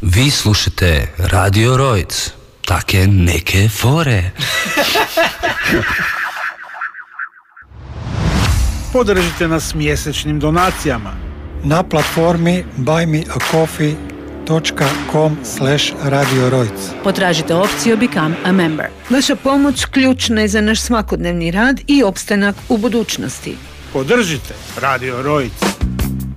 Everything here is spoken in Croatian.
Vi slušate Radio Rojc. Take neke fore. Podržite nas mjesečnim donacijama na platformi buymeacoffee.com/Radio Rojc. Potražite opciju Become a Member. Vaša pomoć ključna je za naš svakodnevni rad i opstanak u budućnosti. Podržite Radio Rojc.